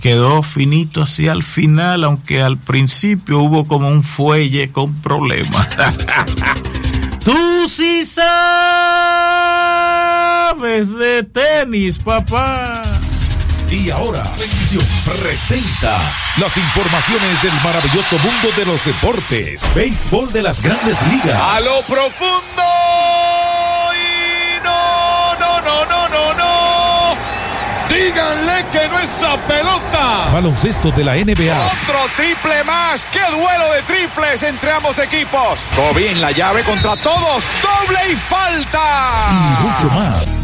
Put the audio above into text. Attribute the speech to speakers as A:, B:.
A: quedó finito así al final, aunque al principio hubo como un fuelle con problemas. Tú sí sabes de tenis, papá.
B: Y ahora, Bendición presenta las informaciones del maravilloso mundo de los deportes. Béisbol de las Grandes Ligas.
C: A lo profundo. Y no. Díganle que no es a pelota.
B: Baloncesto de la NBA.
C: Otro triple más. ¡Qué duelo de triples entre ambos equipos! Kobe en la llave contra todos. ¡Doble y falta!
B: Y mucho más.